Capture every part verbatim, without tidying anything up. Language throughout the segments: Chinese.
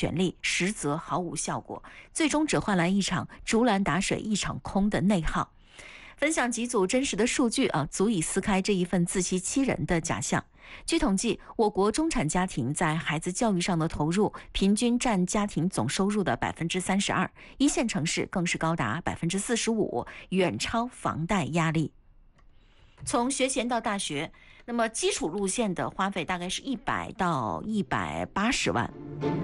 全力，实则毫无效果，最终只换来一场竹篮打水一场空的内耗。分享几组真实的数据啊，足以撕开这一份自欺欺人的假象。据统计，我国中产家庭在孩子教育上的投入，平均占家庭总收入的百分之三十二，一线城市更是高达百分之四十五，远超房贷压力。从学前到大学，那么基础路线的花费大概是一百到一百八十万，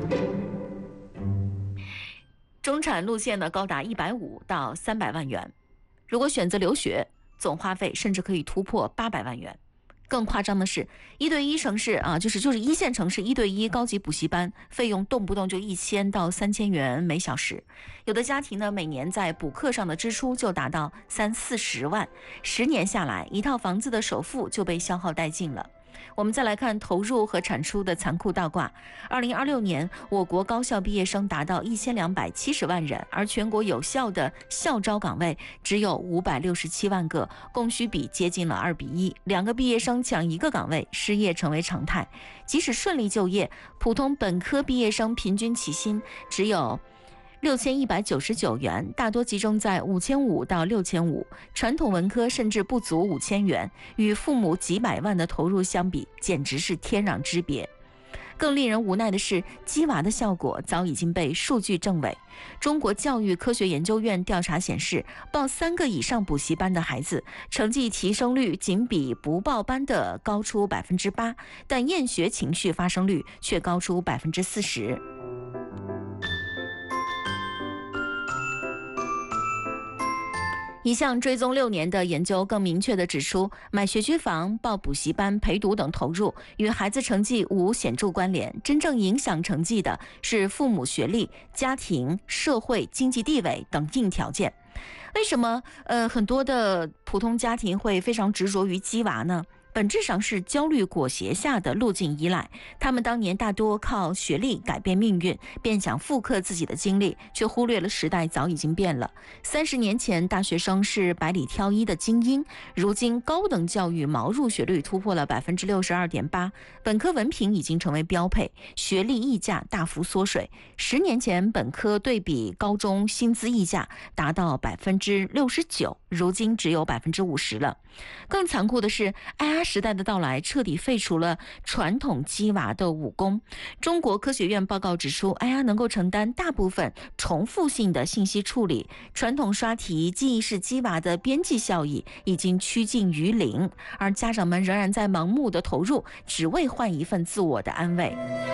中产路线呢高达一百五到三百万元。如果选择留学，总花费甚至可以突破八百万元。更夸张的是，一对一城市啊，就是就是一线城市一对一高级补习班，费用动不动就一千到三千元每小时。有的家庭呢，每年在补课上的支出就达到三四十万，十年下来，一套房子的首付就被消耗殆尽了。我们再来看投入和产出的残酷倒挂。二零二六年，我国高校毕业生达到一千两百七十万人，而全国有效的校招岗位只有五百六十七万个，供需比接近了二比一，两个毕业生抢一个岗位，失业成为常态。即使顺利就业，普通本科毕业生平均起薪只有六千一百九十九元，大多集中在五千五到六千五，传统文科甚至不足五千元，与父母几百万的投入相比，简直是天壤之别。更令人无奈的是，鸡娃的效果早已经被数据证伪。中国教育科学研究院调查显示，报三个以上补习班的孩子，成绩提升率仅比不报班的高出百分之八，但厌学情绪发生率却高出百分之四十。一项追踪六年的研究更明确地指出，买学区房、报补习班、陪读等投入与孩子成绩无显著关联，真正影响成绩的是父母学历、家庭、社会经济地位等硬条件。为什么呃很多的普通家庭会非常执着于鸡娃呢？本质上是焦虑裹挟下的路径依赖。他们当年大多靠学历改变命运，便想复刻自己的经历，却忽略了时代早已经变了。三十年前，大学生是百里挑一的精英，如今高等教育毛入学率突破了百分之六十二点八，本科文凭已经成为标配，学历溢价大幅缩水。十年前，本科对比高中薪资溢价达到百分之六十九，如今只有百分之五十了。更残酷的是，I R时代的到来彻底废除了传统鸡娃的武功。中国科学院报告指出 ，I R 能够承担大部分重复性的信息处理，传统刷题、记忆式鸡娃的边际效益已经趋近于零，而家长们仍然在盲目的投入，只为换一份自我的安慰。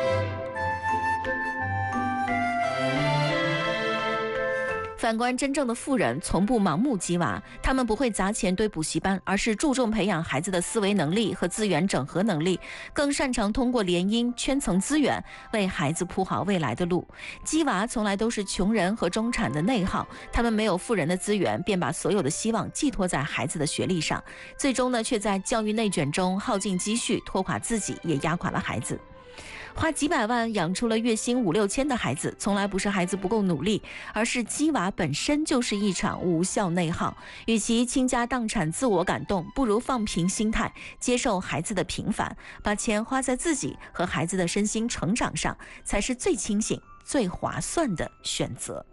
反观真正的富人，从不盲目鸡娃，他们不会砸钱堆补习班，而是注重培养孩子的思维能力和资源整合能力，更擅长通过联姻圈层资源为孩子铺好未来的路。鸡娃从来都是穷人和中产的内耗，他们没有富人的资源，便把所有的希望寄托在孩子的学历上，最终呢，却在教育内卷中耗尽积蓄，拖垮自己，也压垮了孩子。花几百万养出了月薪五六千的孩子，从来不是孩子不够努力，而是鸡娃本身就是一场无效内耗。与其倾家荡产自我感动，不如放平心态，接受孩子的平凡，把钱花在自己和孩子的身心成长上，才是最清醒、最划算的选择。